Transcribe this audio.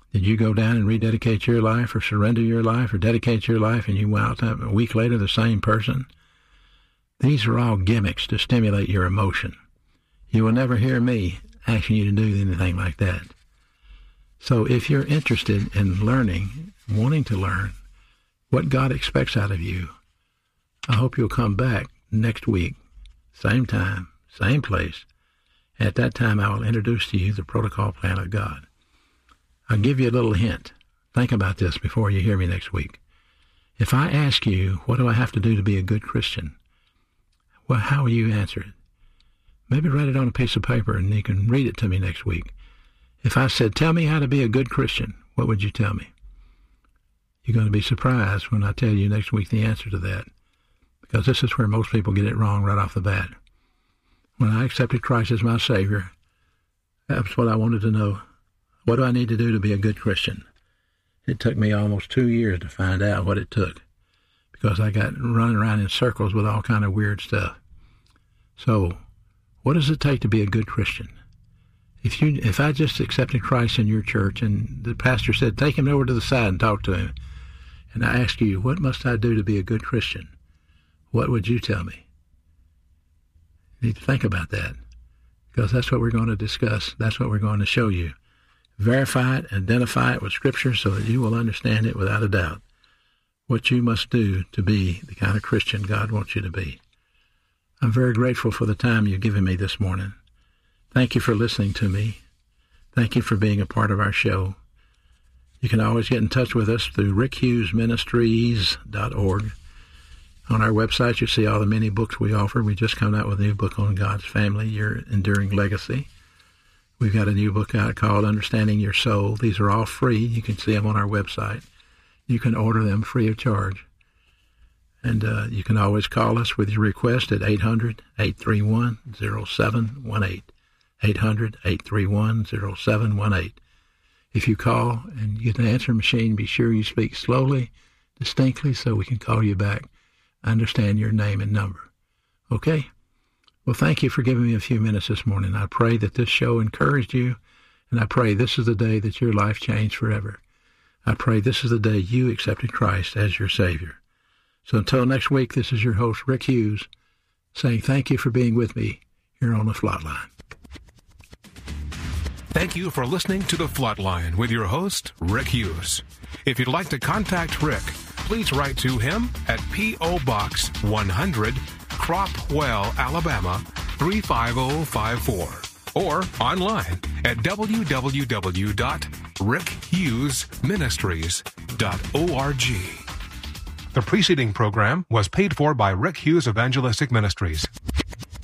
Did you go down and rededicate your life or surrender your life or dedicate your life and you went out a week later the same person? These are all gimmicks to stimulate your emotion. You will never hear me asking you to do anything like that. So if you're interested in learning, wanting to learn what God expects out of you, I hope you'll come back next week, same time, same place. At that time, I will introduce to you the protocol plan of God. I'll give you a little hint. Think about this before you hear me next week. If I ask you, what do I have to do to be a good Christian? Well, how will you answer it? Maybe write it on a piece of paper and you can read it to me next week. If I said, tell me how to be a good Christian, what would you tell me? You're going to be surprised when I tell you next week the answer to that, because this is where most people get it wrong right off the bat. When I accepted Christ as my Savior, that's what I wanted to know. What do I need to do to be a good Christian? It took me almost 2 years to find out what it took, because I got running around in circles with all kind of weird stuff. So, what does it take to be a good Christian? If I just accepted Christ in your church and the pastor said, take him over to the side and talk to him, and I ask you, what must I do to be a good Christian? What would you tell me? You need to think about that, because that's what we're going to discuss. That's what we're going to show you. Verify it, identify it with Scripture so that you will understand it without a doubt, what you must do to be the kind of Christian God wants you to be. I'm very grateful for the time you've given me this morning. Thank you for listening to me. Thank you for being a part of our show. You can always get in touch with us through rickhughesministries.org. On our website, you see all the many books we offer. We just come out with a new book on God's Family, Your Enduring Legacy. We've got a new book out called Understanding Your Soul. These are all free. You can see them on our website. You can order them free of charge. And you can always call us with your request at 800-831-0718. 800-831-0718. If you call and you get an answering machine, be sure you speak slowly, distinctly, so we can call you back. I understand your name and number. Okay? Well, thank you for giving me a few minutes this morning. I pray that this show encouraged you, and I pray this is the day that your life changed forever. I pray this is the day you accepted Christ as your Savior. So until next week, this is your host, Rick Hughes, saying thank you for being with me here on The Flatline. Thank you for listening to The Flatline with your host, Rick Hughes. If you'd like to contact Rick, please write to him at P.O. Box 100, Cropwell, Alabama 35054, or online at www.rickhughesministries.org. The preceding program was paid for by Rick Hughes Evangelistic Ministries.